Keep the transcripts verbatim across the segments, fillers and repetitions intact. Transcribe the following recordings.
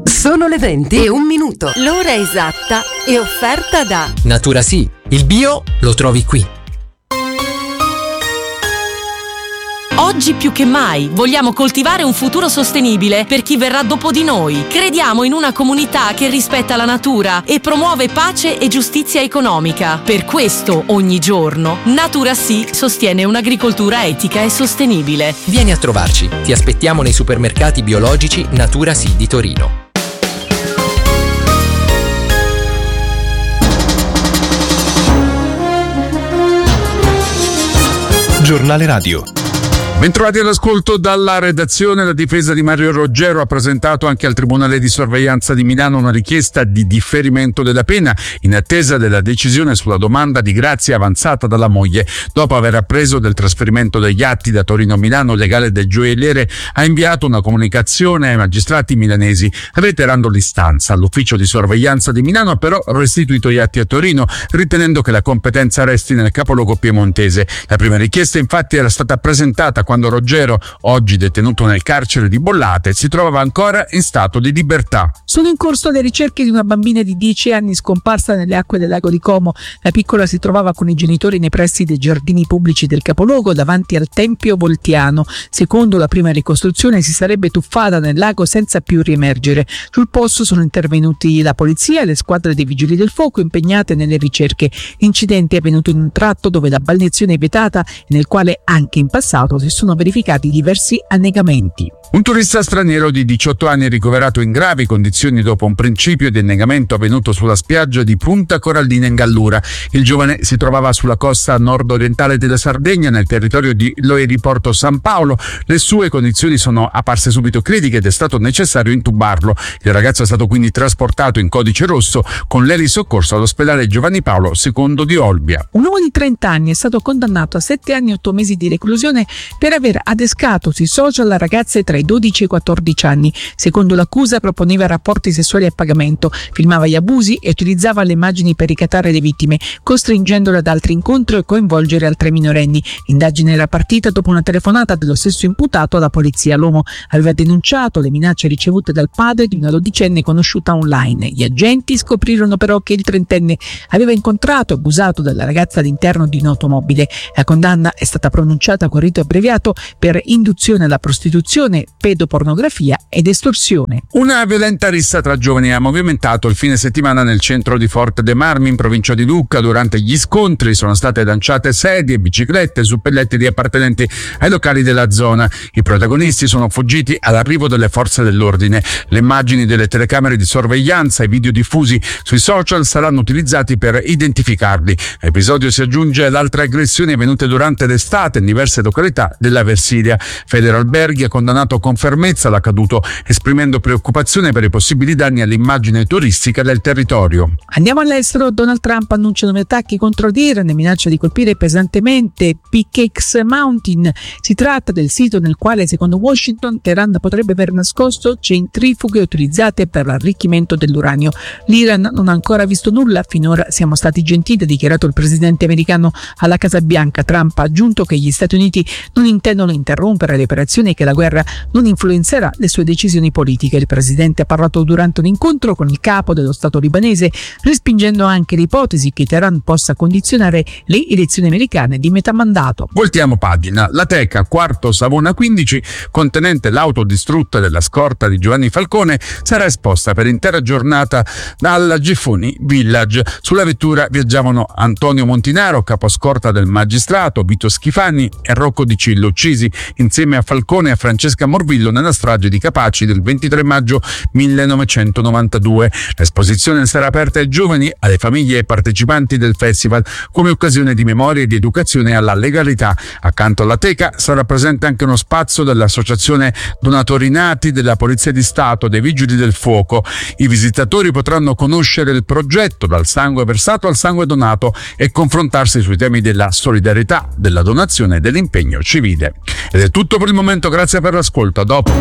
Sono le venti e un minuto. L'ora esatta è offerta da Natura Sì, il bio lo trovi qui. Oggi più che mai vogliamo coltivare un futuro sostenibile per chi verrà dopo di noi. Crediamo in una comunità che rispetta la natura e promuove pace e giustizia economica. Per questo, ogni giorno, Natura Sì sostiene un'agricoltura etica e sostenibile. Vieni a trovarci. Ti aspettiamo nei supermercati biologici Natura Sì di Torino. Giornale Radio. Bentrovati all'ascolto dalla redazione. La difesa di Mario Roggero ha presentato anche al Tribunale di Sorveglianza di Milano una richiesta di differimento della pena in attesa della decisione sulla domanda di grazia avanzata dalla moglie. Dopo aver appreso del trasferimento degli atti da Torino a Milano, il legale del gioielliere ha inviato una comunicazione ai magistrati milanesi, reiterando l'istanza. L'ufficio di sorveglianza di Milano ha però restituito gli atti a Torino, ritenendo che la competenza resti nel capoluogo piemontese. La prima richiesta infatti era stata presentata quando Roggero, oggi detenuto nel carcere di Bollate, si trovava ancora in stato di libertà. Sono in corso le ricerche di una bambina di dieci anni scomparsa nelle acque del lago di Como. La piccola si trovava con i genitori nei pressi dei giardini pubblici del capoluogo davanti al Tempio Voltiano. Secondo la prima ricostruzione si sarebbe tuffata nel lago senza più riemergere. Sul posto sono intervenuti la polizia e le squadre dei vigili del fuoco impegnate nelle ricerche. L'incidente è avvenuto in un tratto dove la balneazione è vietata e nel quale anche in passato si sono verificati diversi annegamenti. Un turista straniero di diciotto anni è ricoverato in gravi condizioni dopo un principio di annegamento avvenuto sulla spiaggia di Punta Corallina in Gallura. Il giovane si trovava sulla costa nord-orientale della Sardegna, nel territorio di Loiriporto San Paolo. Le sue condizioni sono apparse subito critiche ed è stato necessario intubarlo. Il ragazzo è stato quindi trasportato in codice rosso con l'elisoccorso all'ospedale Giovanni Paolo secondo di Olbia. Un uomo di trenta anni è stato condannato a sette anni e otto mesi di reclusione per aver adescato sui social ragazze tra i dodici e i quattordici anni. Secondo l'accusa proponeva rapporti sessuali a pagamento, filmava gli abusi e utilizzava le immagini per ricattare le vittime, costringendole ad altri incontri e coinvolgere altre minorenni. L'indagine era partita dopo una telefonata dello stesso imputato alla polizia. L'uomo aveva denunciato le minacce ricevute dal padre di una dodicenne conosciuta online. Gli agenti scoprirono però che il trentenne aveva incontrato e abusato della ragazza all'interno di un'automobile. La condanna è stata pronunciata con rito abbreviato per induzione alla prostituzione, pedopornografia ed estorsione. Una violenta rissa tra giovani ha movimentato il fine settimana nel centro di Forte dei Marmi, in provincia di Lucca. Durante gli scontri sono state lanciate sedie, biciclette, suppelletti di appartenenti ai locali della zona. I protagonisti sono fuggiti all'arrivo delle forze dell'ordine. Le immagini delle telecamere di sorveglianza e i video diffusi sui social saranno utilizzati per identificarli. All'episodio si aggiunge l'altra aggressione avvenute durante l'estate in diverse località della Versilia. Federalberghi ha condannato con fermezza l'accaduto, esprimendo preoccupazione per i possibili danni all'immagine turistica del territorio. Andiamo all'estero. Donald Trump annuncia nuovi attacchi contro l'Iran e minaccia di colpire pesantemente Pickex Mountain. Si tratta del sito nel quale, secondo Washington, Teheran potrebbe aver nascosto centrifughe utilizzate per l'arricchimento dell'uranio. L'Iran non ha ancora visto nulla. Finora siamo stati gentili, ha dichiarato il presidente americano alla Casa Bianca. Trump ha aggiunto che gli Stati Uniti non intendono interrompere le operazioni e che la guerra non influenzerà le sue decisioni politiche. Il presidente ha parlato durante un incontro con il capo dello Stato libanese, respingendo anche l'ipotesi che Teheran possa condizionare le elezioni americane di metà mandato. Voltiamo pagina. La Teca, quarto Savona quindici, contenente l'auto distrutta della scorta di Giovanni Falcone, sarà esposta per intera giornata dal Giffoni Village. Sulla vettura viaggiavano Antonio Montinaro, caposcorta del magistrato, Vito Schifani e Rocco Di Cillo, uccisi insieme a Falcone e a Francesca Morvillo nella strage di Capaci del ventitré maggio millenovecentonovantadue. L'esposizione sarà aperta ai giovani, alle famiglie e ai partecipanti del festival come occasione di memoria e di educazione alla legalità. Accanto alla teca sarà presente anche uno spazio dell'Associazione Donatori Nati, della Polizia di Stato, dei Vigili del Fuoco. I visitatori potranno conoscere il progetto Dal sangue versato al sangue donato e confrontarsi sui temi della solidarietà, della donazione e dell'impegno civile. Ed è tutto per il momento, grazie per l'ascolto, a dopo.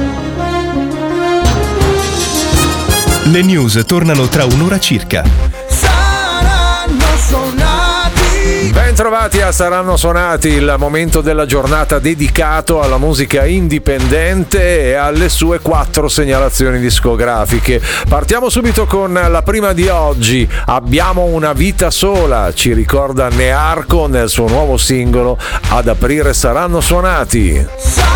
Le news tornano tra un'ora circa. Saranno suonati Ben trovati a Saranno Suonati, il momento della giornata dedicato alla musica indipendente e alle sue quattro segnalazioni discografiche. Partiamo subito con la prima di oggi, Abbiamo una vita sola, ci ricorda Nearco nel suo nuovo singolo Ad aprire Saranno Suonati.